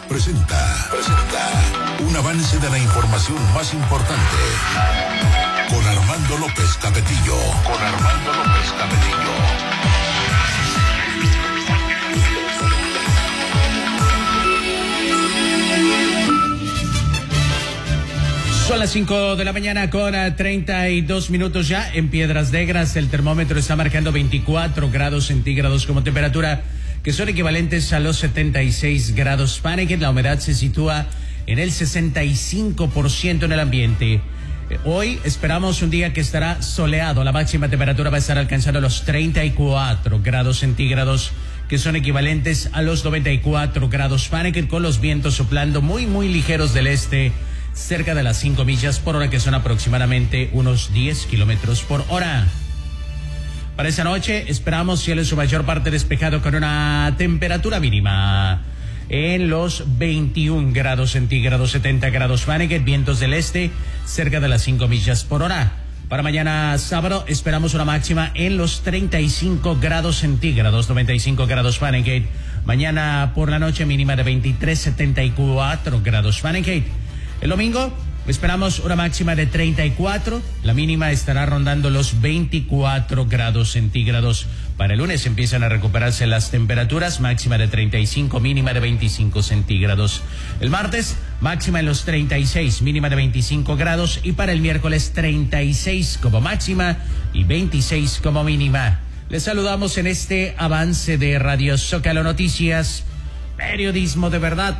presenta un avance de la información más importante con Armando López Capetillo. Son las 5 de la mañana con 32 minutos ya. En Piedras Negras el termómetro está marcando 24 grados centígrados como temperatura, que son equivalentes a los 76 grados Fahrenheit. La humedad se sitúa en el 65% en el ambiente. Hoy esperamos un día que estará soleado. La máxima temperatura va a estar alcanzando los 34 grados centígrados, que son equivalentes a los 94 grados Fahrenheit, con los vientos soplando muy ligeros del este, cerca de las 5 millas por hora, que son aproximadamente unos 10 kilómetros por hora. Para esta noche esperamos cielo en su mayor parte despejado, con una temperatura mínima en los 21 grados centígrados, 70 grados Fahrenheit, vientos del este cerca de las 5 millas por hora. Para mañana sábado esperamos una máxima en los 35 grados centígrados, 95 grados Fahrenheit. Mañana por la noche mínima de 23, 74 grados Fahrenheit. El domingo esperamos una máxima de 34, la mínima estará rondando los 24 grados centígrados. Para el lunes empiezan a recuperarse las temperaturas, máxima de 35, mínima de 25 centígrados. El martes, máxima en los 36, mínima de 25 grados. Y para el miércoles, 36 como máxima y 26 como mínima. Les saludamos en este avance de Radio Zócalo Noticias, periodismo de verdad.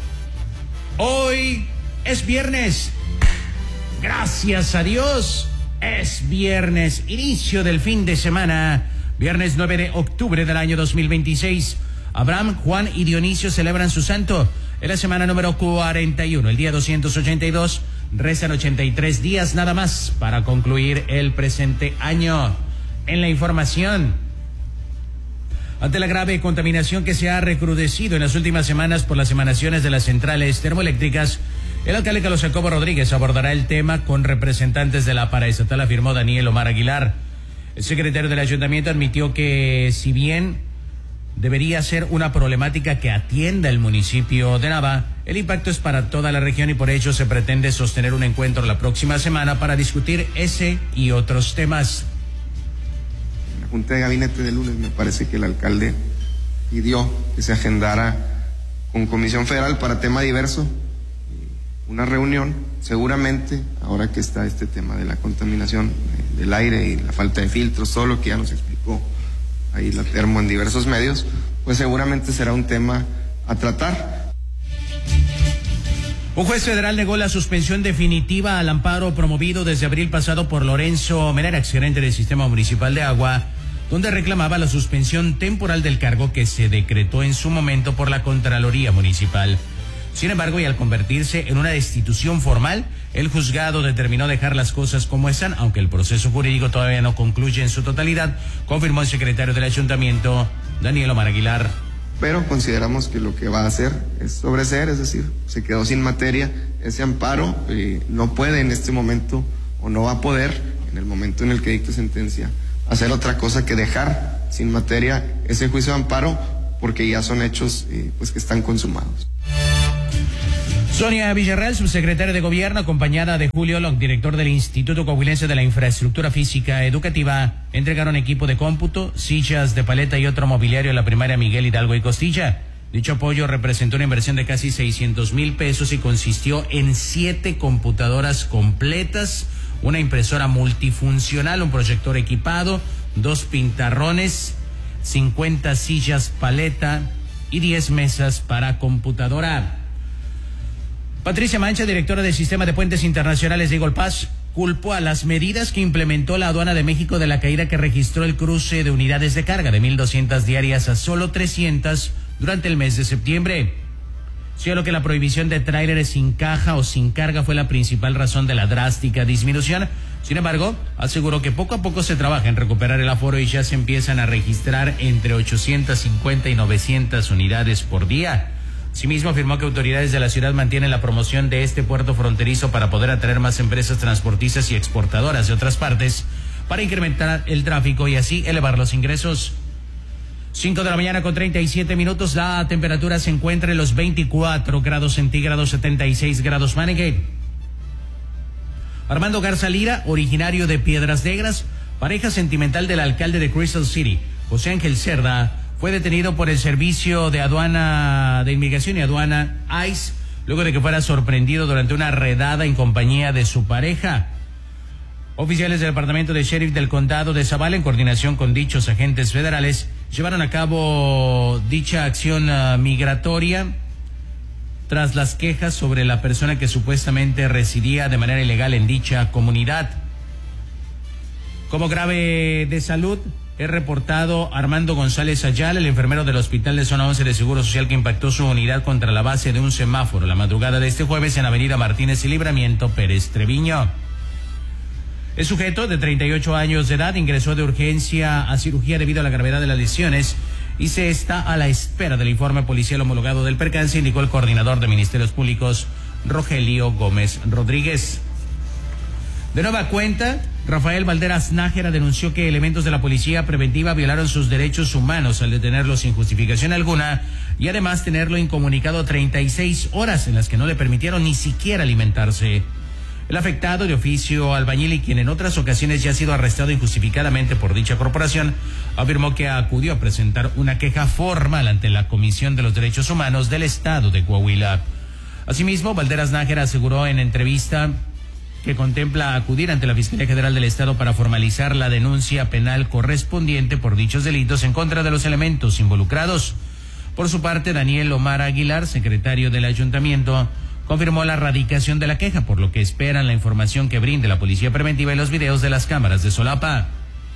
Hoy es viernes. Gracias a Dios, es viernes, inicio del fin de semana. Viernes 9 de octubre del año 2026. Abraham, Juan y Dionisio celebran su santo en la semana número 41, el día 282. Restan 83 días nada más para concluir el presente año. En la información, ante la grave contaminación que se ha recrudecido en las últimas semanas por las emanaciones de las centrales termoeléctricas, el alcalde Carlos Jacobo Rodríguez abordará el tema con representantes de la paraestatal, afirmó Daniel Omar Aguilar. El secretario del ayuntamiento admitió que, si bien debería ser una problemática que atienda el municipio de Nava, el impacto es para toda la región y por ello se pretende sostener un encuentro la próxima semana para discutir ese y otros temas. En la Junta de Gabinete de lunes me parece que el alcalde pidió que se agendara con Comisión Federal para tema diverso una reunión, seguramente, ahora que está este tema de la contaminación del aire y la falta de filtros, todo lo que ya nos explicó ahí la Termo en diversos medios, pues seguramente será un tema a tratar. Un juez federal negó la suspensión definitiva al amparo promovido desde abril pasado por Lorenzo Menera, gerente del Sistema Municipal de Agua, donde reclamaba la suspensión temporal del cargo que se decretó en su momento por la Contraloría Municipal. Sin embargo, y al convertirse en una destitución formal, el juzgado determinó dejar las cosas como están, aunque el proceso jurídico todavía no concluye en su totalidad, confirmó el secretario del ayuntamiento, Daniel Omar Aguilar. Pero consideramos que lo que va a hacer es sobreseer, es decir, se quedó sin materia ese amparo, no puede en este momento, o no va a poder, en el momento en el que dicte sentencia, hacer otra cosa que dejar sin materia ese juicio de amparo, porque ya son hechos pues que están consumados. Sonia Villarreal, subsecretaria de Gobierno, acompañada de Julio Long, director del Instituto Coahuilense de la Infraestructura Física Educativa, entregaron equipo de cómputo, sillas de paleta y otro mobiliario a la primaria Miguel Hidalgo y Costilla. Dicho apoyo representó una inversión de casi 600,000 pesos y consistió en 7 computadoras completas, una impresora multifuncional, un proyector equipado, 2 pintarrones, 50 sillas paleta y 10 mesas para computadora. Patricia Mancha, directora del Sistema de Puentes Internacionales de Eagle Pass, culpó a las medidas que implementó la Aduana de México de la caída que registró el cruce de unidades de carga de 1,200 diarias a solo 300 durante el mes de septiembre. Señaló que la prohibición de tráileres sin caja o sin carga fue la principal razón de la drástica disminución. Sin embargo, aseguró que poco a poco se trabaja en recuperar el aforo y ya se empiezan a registrar entre 850 y 900 unidades por día. Asimismo, afirmó que autoridades de la ciudad mantienen la promoción de este puerto fronterizo para poder atraer más empresas transportistas y exportadoras de otras partes para incrementar el tráfico y así elevar los ingresos. 5 de la mañana con 37 minutos. La temperatura se encuentra en los 24 grados centígrados, 76 grados Fahrenheit. Armando Garza Lira, originario de Piedras Negras, pareja sentimental del alcalde de Crystal City, José Ángel Cerda, fue detenido por el Servicio de Inmigración y Aduana, ICE, luego de que fuera sorprendido durante una redada en compañía de su pareja. Oficiales del Departamento de Sheriff del Condado de Zavala, en coordinación con dichos agentes federales, llevaron a cabo dicha acción migratoria tras las quejas sobre la persona que supuestamente residía de manera ilegal en dicha comunidad. Como grave de salud, es reportado Armando González Ayala, el enfermero del Hospital de Zona 11 de Seguro Social, que impactó su unidad contra la base de un semáforo la madrugada de este jueves en Avenida Martínez y Libramiento Pérez Treviño. El sujeto, de 38 años de edad, ingresó de urgencia a cirugía debido a la gravedad de las lesiones y se está a la espera del informe policial homologado del percance, indicó el coordinador de Ministerios Públicos, Rogelio Gómez Rodríguez. De nueva cuenta, Rafael Valderas Nájera denunció que elementos de la policía preventiva violaron sus derechos humanos al detenerlo sin justificación alguna y además tenerlo incomunicado 36 horas en las que no le permitieron ni siquiera alimentarse. El afectado, de oficio albañil y quien en otras ocasiones ya ha sido arrestado injustificadamente por dicha corporación, afirmó que acudió a presentar una queja formal ante la Comisión de los Derechos Humanos del Estado de Coahuila. Asimismo, Valderas Nájera aseguró en entrevista que contempla acudir ante la Fiscalía General del Estado para formalizar la denuncia penal correspondiente por dichos delitos en contra de los elementos involucrados. Por su parte, Daniel Omar Aguilar, secretario del Ayuntamiento, confirmó la radicación de la queja, por lo que esperan la información que brinde la Policía Preventiva y los videos de las cámaras de Solapa.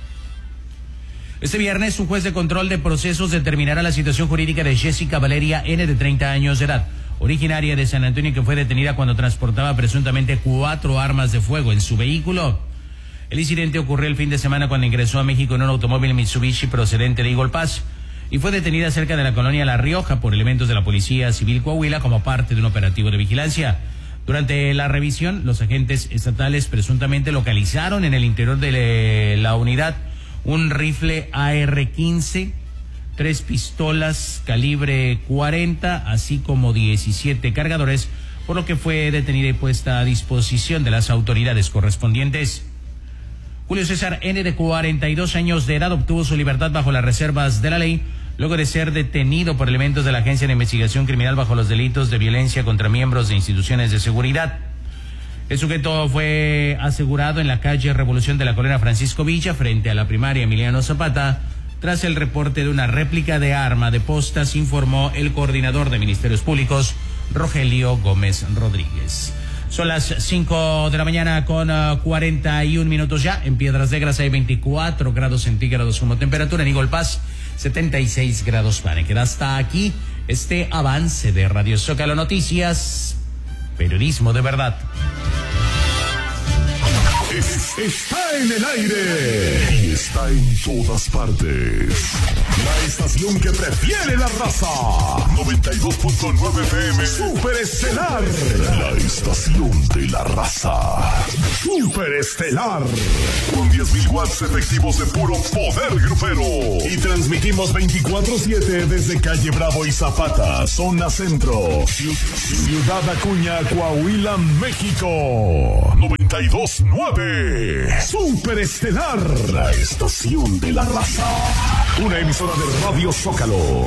Este viernes, un juez de control de procesos determinará la situación jurídica de Jessica Valeria N., de 30 años de edad, originaria de San Antonio, que fue detenida cuando transportaba presuntamente 4 armas de fuego en su vehículo. El incidente ocurrió el fin de semana cuando ingresó a México en un automóvil Mitsubishi procedente de Eagle Pass y fue detenida cerca de la colonia La Rioja por elementos de la Policía Civil Coahuila como parte de un operativo de vigilancia. Durante la revisión, los agentes estatales presuntamente localizaron en el interior de la unidad un rifle AR-15, 3 pistolas calibre 40, así como 17 cargadores, por lo que fue detenida y puesta a disposición de las autoridades correspondientes. Julio César N., de 42 años de edad, obtuvo su libertad bajo las reservas de la ley, luego de ser detenido por elementos de la Agencia de Investigación Criminal bajo los delitos de violencia contra miembros de instituciones de seguridad. El sujeto fue asegurado en la calle Revolución de la colonia Francisco Villa, frente a la primaria Emiliano Zapata, tras el reporte de una réplica de arma de postas, informó el coordinador de Ministerios Públicos, Rogelio Gómez Rodríguez. Son las 5 de la mañana con 41 minutos ya. En Piedras Negras hay 24 grados centígrados como temperatura. En Eagle Pass, 76 grados Fahrenheit. Hasta aquí este avance de Radio Zócalo Noticias. Periodismo de verdad. Está en el aire y está en todas partes. La estación que prefiere la raza. 92.9 FM Super Estelar. La estación de la raza. Super Estelar. Con 10.000 watts efectivos de puro poder grupero. Y transmitimos 24/7 desde Calle Bravo y Zapata, zona centro. Ciudad Acuña, Coahuila, México. 92.9 Super Estelar, la estación de la raza. Una emisora de Radio Zócalo.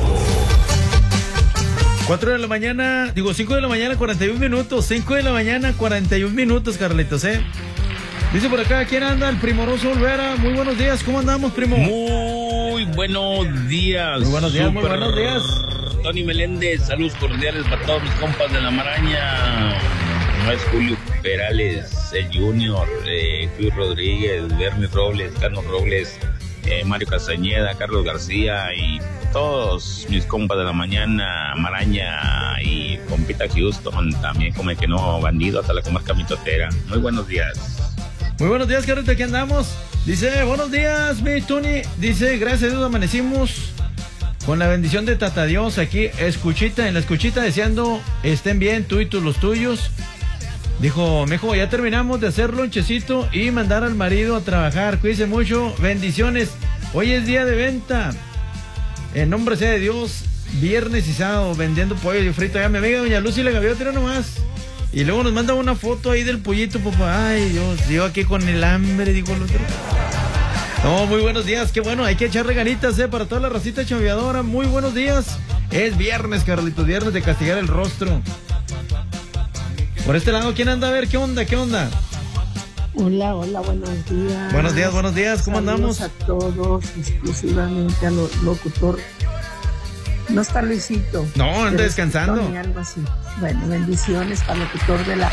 5 de la mañana, 41 minutos. 5 de la mañana, 41 minutos, Carlitos, Dice por acá, ¿quién anda? El Primoroso Olvera. Muy buenos días, ¿cómo andamos, primo? Muy buenos días. Muy buenos días, muy buenos días. Tony Meléndez, saludos cordiales para todos mis compas de la Maraña. No es Julio Perales, el Junior, Luis Rodríguez, Bernie Robles, Carlos Robles, Mario Castañeda, Carlos García y todos mis compas de la mañana, Maraña y compita Houston, también como el que no bandido hasta la comarca mitotera. Muy buenos días. Muy buenos días, Carlos, aquí andamos. Dice, buenos días, mi Tony. Dice, gracias a Dios amanecimos con la bendición de Tata Dios aquí, en la escuchita, deseando estén bien tú y los tuyos. Dijo, mijo, ya terminamos de hacer lonchecito y mandar al marido a trabajar. Cuídense mucho, bendiciones. Hoy es día de venta. En nombre sea de Dios, viernes y sábado vendiendo pollo y frito. Ya mi amiga doña Lucy la gaviota, nomás. Y luego nos manda una foto ahí del pollito, papá. Ay, Dios, yo aquí con el hambre, digo el otro. No, muy buenos días, qué bueno, hay que echarle ganitas, para toda la racita chambeadora. Muy buenos días. Es viernes, Carlitos, viernes de castigar el rostro. Por este lado, ¿quién anda? A ver, ¿qué onda? Hola, buenos días. Buenos días, ¿cómo andamos? A todos, exclusivamente al locutor. No está Luisito. No, anda descansando. Algo así. Bueno, bendiciones para el locutor de la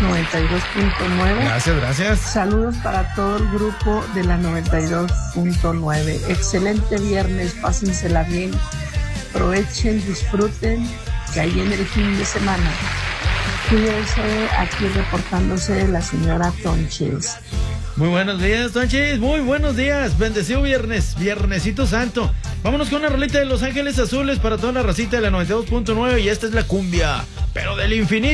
92.9. Gracias. Saludos para todo el grupo de la 92.9. Excelente viernes, pásensela bien. Aprovechen, disfruten, que ahí viene el fin de semana. Cuídense, aquí reportándose la señora Tonches. Muy buenos días, Tonches, muy buenos días. Bendecido viernesito santo. Vámonos con una rolita de Los Ángeles Azules para toda la racita de la 92.9 y esta es la cumbia, pero del infinito.